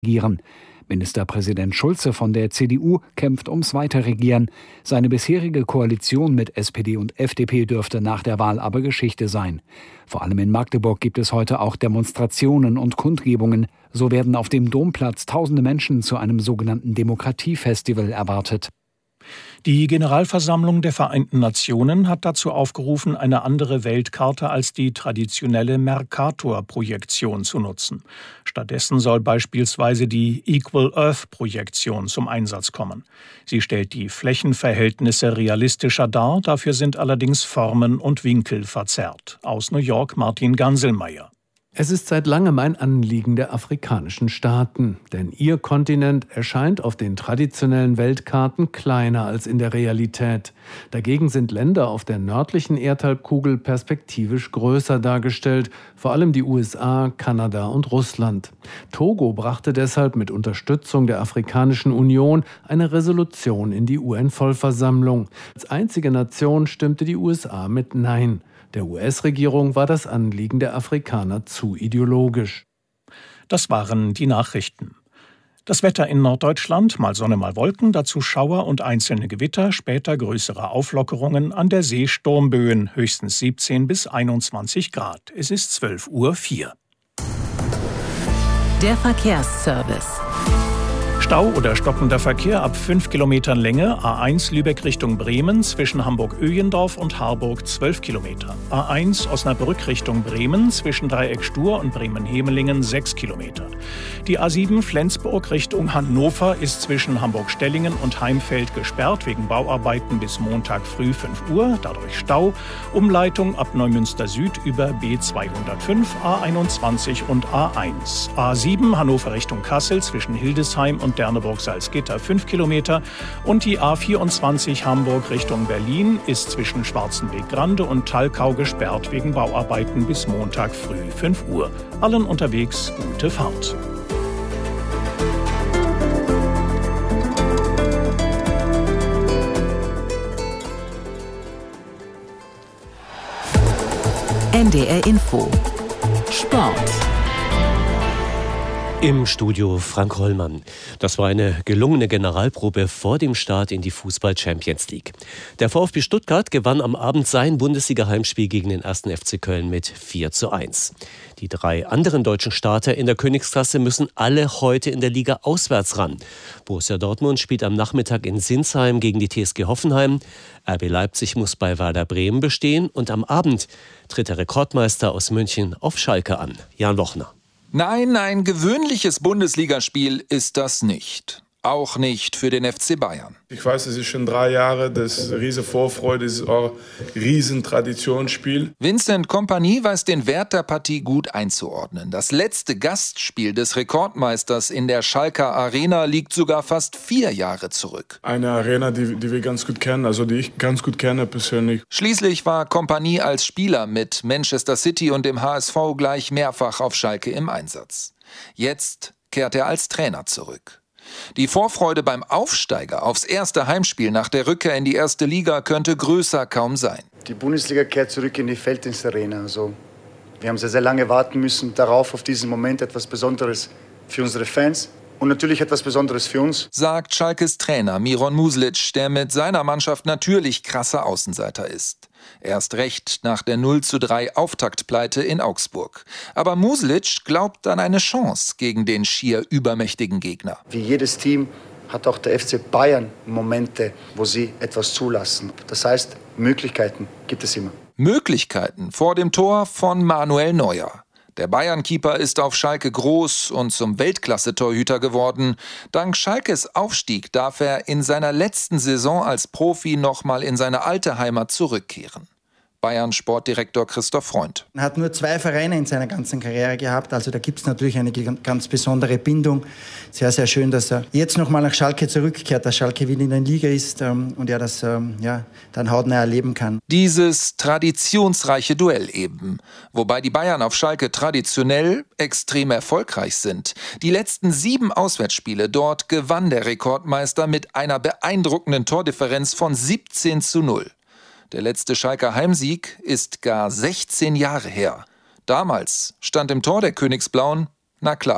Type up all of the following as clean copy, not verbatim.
regieren. Ministerpräsident Schulze von der CDU kämpft ums Weiterregieren. Seine bisherige Koalition mit SPD und FDP dürfte nach der Wahl aber Geschichte sein. Vor allem in Magdeburg gibt es heute auch Demonstrationen und Kundgebungen. So werden auf dem Domplatz tausende Menschen zu einem sogenannten Demokratiefestival erwartet. Die Generalversammlung der Vereinten Nationen hat dazu aufgerufen, eine andere Weltkarte als die traditionelle Mercator-Projektion zu nutzen. Stattdessen soll beispielsweise die Equal Earth-Projektion zum Einsatz kommen. Sie stellt die Flächenverhältnisse realistischer dar, dafür sind allerdings Formen und Winkel verzerrt. Aus New York Martin Ganselmeier. Es ist seit langem ein Anliegen der afrikanischen Staaten, denn ihr Kontinent erscheint auf den traditionellen Weltkarten kleiner als in der Realität. Dagegen sind Länder auf der nördlichen Erdhalbkugel perspektivisch größer dargestellt, vor allem die USA, Kanada und Russland. Togo brachte deshalb mit Unterstützung der Afrikanischen Union eine Resolution in die UN-Vollversammlung. Als einzige Nation stimmte die USA mit Nein. Der US-Regierung war das Anliegen der Afrikaner zu ideologisch. Das waren die Nachrichten. Das Wetter in Norddeutschland, mal Sonne, mal Wolken, dazu Schauer und einzelne Gewitter, später größere Auflockerungen, an der See Sturmböen, höchstens 17 bis 21 Grad. Es ist 12:04 Uhr. Der Verkehrsservice. Stau oder stockender Verkehr ab 5 Kilometern Länge, A1 Lübeck Richtung Bremen, zwischen Hamburg-Öjendorf und Harburg 12 Kilometer. A1 Osnabrück Richtung Bremen, zwischen Dreieck Stur und Bremen-Hemelingen 6 Kilometer. Die A7 Flensburg Richtung Hannover ist zwischen Hamburg-Stellingen und Heimfeld gesperrt, wegen Bauarbeiten bis Montag früh 5 Uhr, dadurch Stau. Umleitung ab Neumünster Süd über B205, A21 und A1. A7 Hannover Richtung Kassel zwischen Hildesheim und Derneburg-Salzgitter 5 Kilometer und die A24 Hamburg Richtung Berlin ist zwischen Schwarzenberg-Grande und Thalkau gesperrt wegen Bauarbeiten bis Montag früh 5 Uhr. Allen unterwegs gute Fahrt. NDR Info. Sport. Im Studio Frank Hollmann. Das war eine gelungene Generalprobe vor dem Start in die Fußball-Champions League. Der VfB Stuttgart gewann am Abend sein Bundesliga-Heimspiel gegen den 1. FC Köln mit 4:1. Die 3 anderen deutschen Starter in der Königsklasse müssen alle heute in der Liga auswärts ran. Borussia Dortmund spielt am Nachmittag in Sinsheim gegen die TSG Hoffenheim. RB Leipzig muss bei Werder Bremen bestehen. Und am Abend tritt der Rekordmeister aus München auf Schalke an. Jan Lochner. Nein, ein gewöhnliches Bundesligaspiel ist das nicht. Auch nicht für den FC Bayern. Ich weiß, es ist schon 3 Jahre, das ist riesen Vorfreude, das ist auch ein riesen Traditionsspiel. Vincent Kompany weiß den Wert der Partie gut einzuordnen. Das letzte Gastspiel des Rekordmeisters in der Schalker Arena liegt sogar fast 4 Jahre zurück. Eine Arena, die wir ganz gut kennen, also die ich ganz gut kenne persönlich. Schließlich war Kompany als Spieler mit Manchester City und dem HSV gleich mehrfach auf Schalke im Einsatz. Jetzt kehrt er als Trainer zurück. Die Vorfreude beim Aufsteiger aufs erste Heimspiel nach der Rückkehr in die erste Liga könnte größer kaum sein. Die Bundesliga kehrt zurück in die Felddienstarena. Also, wir haben sehr, sehr lange warten müssen darauf, auf diesen Moment, etwas Besonderes für unsere Fans und natürlich etwas Besonderes für uns. Sagt Schalkes Trainer Miron Muslic, der mit seiner Mannschaft natürlich krasser Außenseiter ist. Erst recht nach der 0:3 Auftaktpleite in Augsburg. Aber Muslic glaubt an eine Chance gegen den schier übermächtigen Gegner. Wie jedes Team hat auch der FC Bayern Momente, wo sie etwas zulassen. Das heißt, Möglichkeiten gibt es immer. Möglichkeiten vor dem Tor von Manuel Neuer. Der Bayern-Keeper ist auf Schalke groß und zum Weltklasse-Torhüter geworden. Dank Schalkes Aufstieg darf er in seiner letzten Saison als Profi nochmal in seine alte Heimat zurückkehren. Bayern-Sportdirektor Christoph Freund. Er hat nur 2 Vereine in seiner ganzen Karriere gehabt, also da gibt es natürlich eine ganz besondere Bindung. Sehr, sehr schön, dass er jetzt nochmal nach Schalke zurückkehrt, dass Schalke wieder in der Liga ist und er das dann hautnah erleben kann. Dieses traditionsreiche Duell eben, wobei die Bayern auf Schalke traditionell extrem erfolgreich sind. Die letzten 7 Auswärtsspiele dort gewann der Rekordmeister mit einer beeindruckenden Tordifferenz von 17:0. Der letzte Schalker Heimsieg ist gar 16 Jahre her. Damals stand im Tor der Königsblauen, na klar,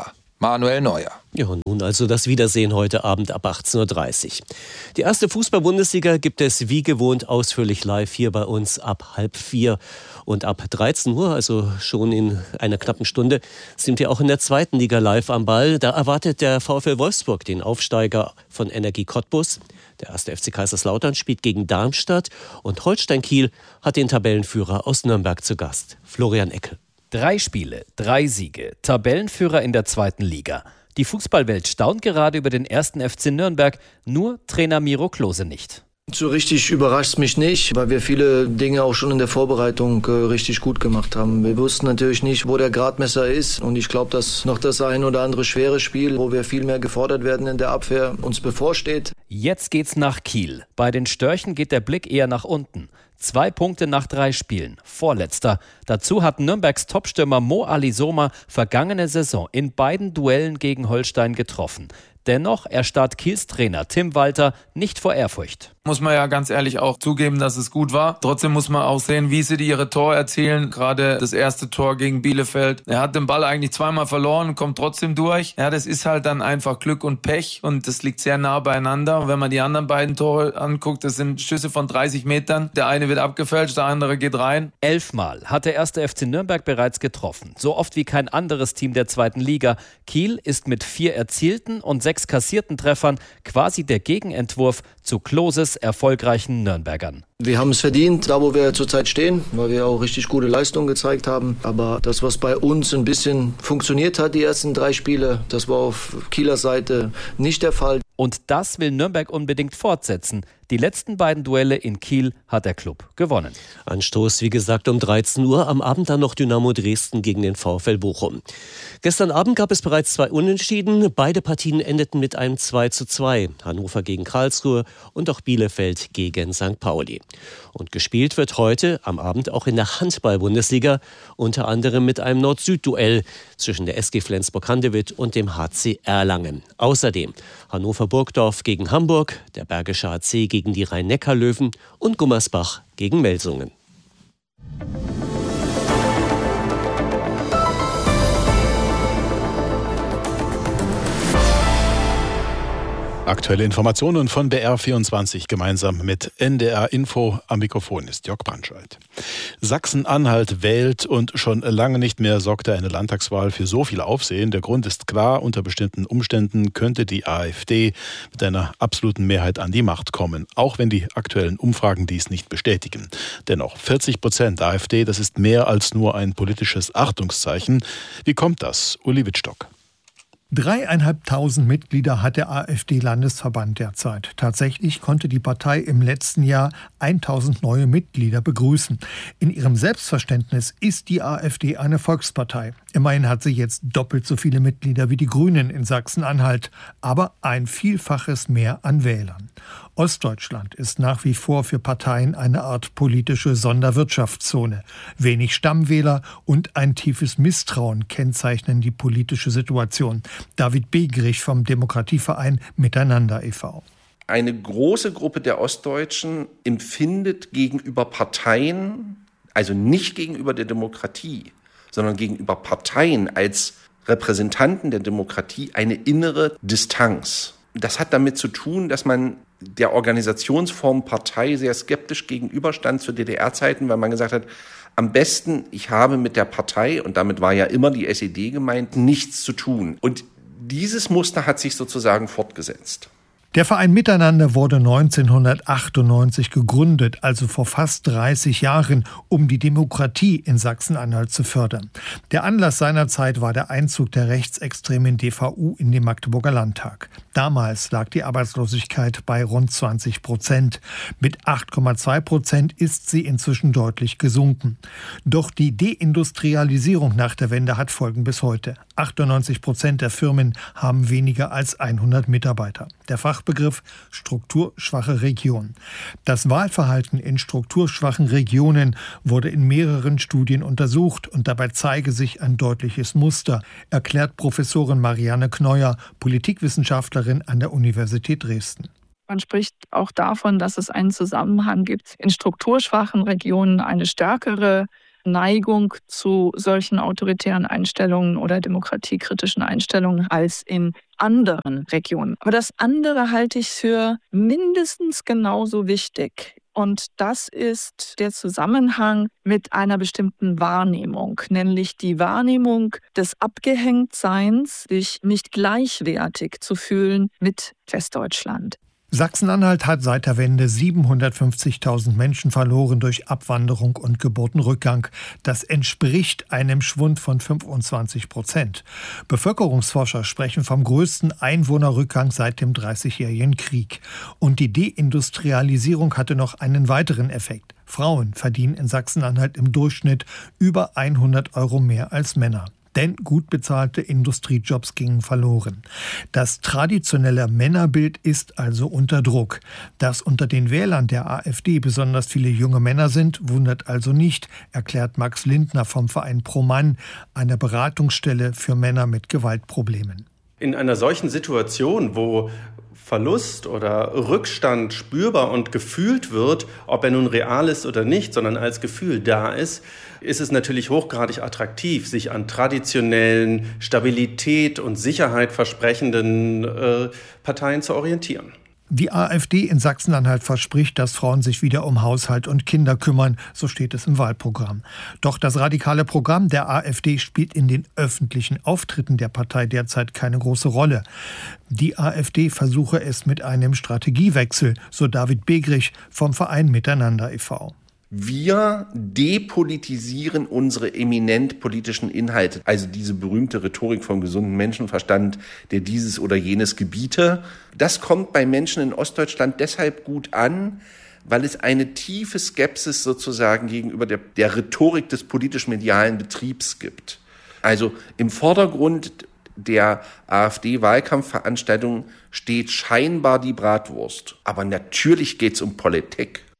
Manuel Neuer. Ja, und nun also das Wiedersehen heute Abend ab 18.30 Uhr. Die erste Fußball-Bundesliga gibt es wie gewohnt ausführlich live hier bei uns ab 3:30. Und ab 13 Uhr, also schon in einer knappen Stunde, sind wir auch in der zweiten Liga live am Ball. Da erwartet der VfL Wolfsburg den Aufsteiger von Energie Cottbus. Der 1. FC Kaiserslautern spielt gegen Darmstadt und Holstein Kiel hat den Tabellenführer aus Nürnberg zu Gast. Florian Eckel. 3 Spiele, 3 Siege, Tabellenführer in der zweiten Liga. Die Fußballwelt staunt gerade über den 1. FC Nürnberg, nur Trainer Miro Klose nicht. So richtig überrascht es mich nicht, weil wir viele Dinge auch schon in der Vorbereitung richtig gut gemacht haben. Wir wussten natürlich nicht, wo der Gradmesser ist und ich glaube, dass noch das ein oder andere schwere Spiel, wo wir viel mehr gefordert werden in der Abwehr, uns bevorsteht. Jetzt geht's nach Kiel. Bei den Störchen geht der Blick eher nach unten. 2 Punkte nach 3 Spielen, vorletzter. Dazu hat Nürnbergs Topstürmer Mo Alisoma vergangene Saison in beiden Duellen gegen Holstein getroffen. Dennoch erstarrt Kiels Trainer Tim Walter nicht vor Ehrfurcht. Muss man ja ganz ehrlich auch zugeben, dass es gut war. Trotzdem muss man auch sehen, wie sie ihre Tor erzielen. Gerade das erste Tor gegen Bielefeld. Er hat den Ball eigentlich zweimal verloren, kommt trotzdem durch. Ja, das ist halt dann einfach Glück und Pech und das liegt sehr nah beieinander. Wenn man die anderen beiden Tore anguckt, das sind Schüsse von 30 Metern. Der eine wird abgefälscht, der andere geht rein. 11 Mal hat der 1. FC Nürnberg bereits getroffen. So oft wie kein anderes Team der zweiten Liga. Kiel ist mit 4 erzielten und 6 kassierten Treffern quasi der Gegenentwurf zu Kloses erfolgreichen Nürnbergern. Wir haben es verdient, da wo wir zurzeit stehen, weil wir auch richtig gute Leistungen gezeigt haben. Aber das, was bei uns ein bisschen funktioniert hat, die ersten 3 Spiele, das war auf Kieler Seite nicht der Fall. Und das will Nürnberg unbedingt fortsetzen. Die letzten beiden Duelle in Kiel hat der Club gewonnen. Anstoß, wie gesagt, um 13 Uhr. Am Abend dann noch Dynamo Dresden gegen den VfL Bochum. Gestern Abend gab es bereits 2 Unentschieden. Beide Partien endeten mit einem 2:2. Hannover gegen Karlsruhe und auch Bielefeld gegen St. Pauli. Und gespielt wird heute am Abend auch in der Handball-Bundesliga, unter anderem mit einem Nord-Süd-Duell zwischen der SG Flensburg-Handewitt und dem HC Erlangen. Außerdem Hannover-Burgdorf gegen Hamburg, der Bergische HC gegen die Rhein-Neckar-Löwen und Gummersbach gegen Melsungen. Aktuelle Informationen von BR24 gemeinsam mit NDR Info. Am Mikrofon ist Jörg Brandscheid. Sachsen-Anhalt wählt und schon lange nicht mehr sorgte eine Landtagswahl für so viel Aufsehen. Der Grund ist klar, unter bestimmten Umständen könnte die AfD mit einer absoluten Mehrheit an die Macht kommen, auch wenn die aktuellen Umfragen dies nicht bestätigen. Dennoch 40% AfD, das ist mehr als nur ein politisches Achtungszeichen. Wie kommt das? Uli Wittstock. 3.500 Mitglieder hat der AfD-Landesverband derzeit. Tatsächlich konnte die Partei im letzten Jahr 1.000 neue Mitglieder begrüßen. In ihrem Selbstverständnis ist die AfD eine Volkspartei. Immerhin hat sie jetzt doppelt so viele Mitglieder wie die Grünen in Sachsen-Anhalt, aber ein Vielfaches mehr an Wählern. Ostdeutschland ist nach wie vor für Parteien eine Art politische Sonderwirtschaftszone. Wenig Stammwähler und ein tiefes Misstrauen kennzeichnen die politische Situation. David Begerich vom Demokratieverein Miteinander e.V. Eine große Gruppe der Ostdeutschen empfindet gegenüber Parteien, also nicht gegenüber der Demokratie, sondern gegenüber Parteien als Repräsentanten der Demokratie eine innere Distanz. Das hat damit zu tun, dass man der Organisationsform Partei sehr skeptisch gegenüberstand zu DDR-Zeiten, weil man gesagt hat, am besten, ich habe mit der Partei, und damit war ja immer die SED gemeint, nichts zu tun. Und dieses Muster hat sich sozusagen fortgesetzt. Der Verein Miteinander wurde 1998 gegründet, also vor fast 30 Jahren, um die Demokratie in Sachsen-Anhalt zu fördern. Der Anlass seinerzeit war der Einzug der rechtsextremen DVU in den Magdeburger Landtag. Damals lag die Arbeitslosigkeit bei rund 20%. Mit 8,2% ist sie inzwischen deutlich gesunken. Doch die Deindustrialisierung nach der Wende hat Folgen bis heute. 98% der Firmen haben weniger als 100 Mitarbeiter. Der Fachbegriff strukturschwache Region. Das Wahlverhalten in strukturschwachen Regionen wurde in mehreren Studien untersucht und dabei zeige sich ein deutliches Muster, erklärt Professorin Marianne Kneuer, Politikwissenschaftlerin an der Universität Dresden. Man spricht auch davon, dass es einen Zusammenhang gibt. In strukturschwachen Regionen eine stärkere Neigung zu solchen autoritären Einstellungen oder demokratiekritischen Einstellungen als in anderen Regionen. Aber das andere halte ich für mindestens genauso wichtig. Und das ist der Zusammenhang mit einer bestimmten Wahrnehmung, nämlich die Wahrnehmung des Abgehängtseins, sich nicht gleichwertig zu fühlen mit Westdeutschland. Sachsen-Anhalt hat seit der Wende 750.000 Menschen verloren durch Abwanderung und Geburtenrückgang. Das entspricht einem Schwund von 25%. Bevölkerungsforscher sprechen vom größten Einwohnerrückgang seit dem Dreißigjährigen Krieg. Und die Deindustrialisierung hatte noch einen weiteren Effekt. Frauen verdienen in Sachsen-Anhalt im Durchschnitt über 100 € mehr als Männer. Denn gut bezahlte Industriejobs gingen verloren. Das traditionelle Männerbild ist also unter Druck. Dass unter den Wählern der AfD besonders viele junge Männer sind, wundert also nicht, erklärt Max Lindner vom Verein Pro Mann, einer Beratungsstelle für Männer mit Gewaltproblemen. In einer solchen Situation, wo Verlust oder Rückstand spürbar und gefühlt wird, ob er nun real ist oder nicht, sondern als Gefühl da ist, ist es natürlich hochgradig attraktiv, sich an traditionellen, Stabilität und Sicherheit versprechenden Parteien zu orientieren. Die AfD in Sachsen-Anhalt verspricht, dass Frauen sich wieder um Haushalt und Kinder kümmern, so steht es im Wahlprogramm. Doch das radikale Programm der AfD spielt in den öffentlichen Auftritten der Partei derzeit keine große Rolle. Die AfD versuche es mit einem Strategiewechsel, so David Begrich vom Verein Miteinander e.V. Wir depolitisieren unsere eminent politischen Inhalte, also diese berühmte Rhetorik vom gesunden Menschenverstand, der dieses oder jenes gebiete. Das kommt bei Menschen in Ostdeutschland deshalb gut an, weil es eine tiefe Skepsis sozusagen gegenüber der Rhetorik des politisch-medialen Betriebs gibt. Also im Vordergrund der AfD-Wahlkampfveranstaltung steht scheinbar die Bratwurst. Aber natürlich geht es um Politik.